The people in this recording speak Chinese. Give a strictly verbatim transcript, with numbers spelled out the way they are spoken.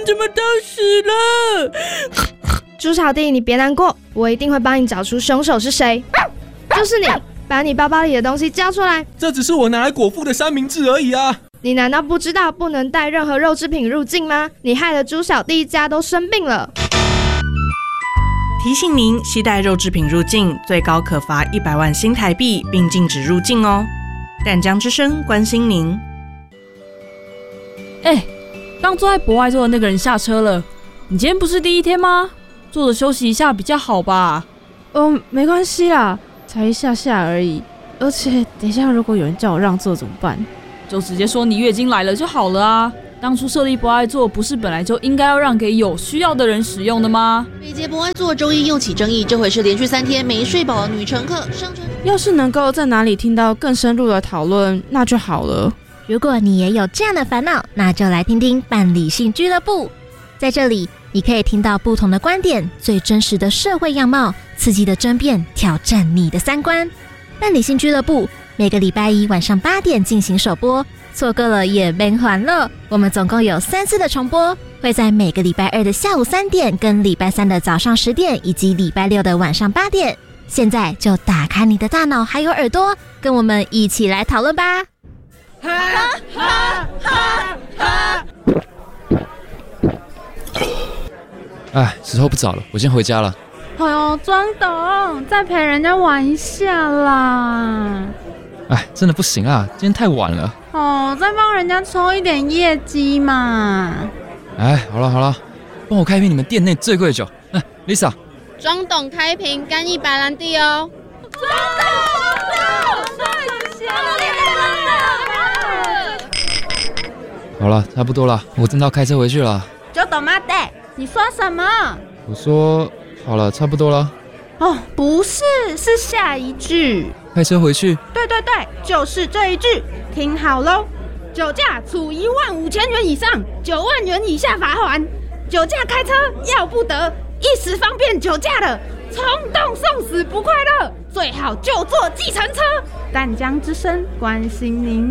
怎么都死了？ 猪小弟，你别难过，我一定会帮你找出凶手是谁。就是你，把你包包里的东西交出来。 这只是我拿来果腹的三明治而已啊！ 你难道不知道不能带任何肉制品入境吗？你害得猪小弟一家都生病了。 提醒您，携带肉制品入境，最高可罚一百万新台币，并禁止入境哦。淡江之声关心您。 哎、欸，刚坐在博爱座的那个人下车了。你今天不是第一天吗？坐着休息一下比较好吧？ 哦，没关系啦，才一下下而已。而且等一下如果有人叫我让座怎么办？ 就直接说你月经来了就好了啊。当初设立博爱座不是本来就应该要让给有需要的人使用的吗？ 北捷博爱座周一又起争议，这回是连续三天没睡饱的女乘客上车。 要是能够在哪里听到更深入的讨论，那就好了。 如果你也有这样的烦恼，那就来听听伴理性俱乐部。在这里，你可以听到不同的观点，最真实的社会样貌，刺激的争辩，挑战你的三观。伴理性俱乐部每个礼拜一晚上八点进行首播，错过了也没还了。我们总共有三次的重播，会在每个礼拜二的下午三点、跟礼拜三的早上十点以及礼拜六的晚上八点。现在就打开你的大脑还有耳朵，跟我们一起来讨论吧！ 哈哈哈哈！ 哎，时候不早了，我先回家了。 哎呦，庄董，再陪人家玩一下啦！ 哎，真的不行啊，今天太晚了。 哦，再帮人家抽一点业绩嘛！ 哎，好了好了，帮我开一瓶你们店内最贵的酒。哎 ，Lisa， 庄董开瓶干邑白兰地哦。 庄董，庄董，谢谢。 好了，差不多了，我正要开车回去了。 周董妈的，你说什么？ 我说好了，差不多了。 哦，不是，是下一句。 开车回去？ 对对对，就是这一句，听好喽。酒驾处一万五千元以上九万元以下罚锾。酒驾开车要不得，一时方便酒驾了，冲动送死不快乐，最好就坐计程车。淡江之声关心您。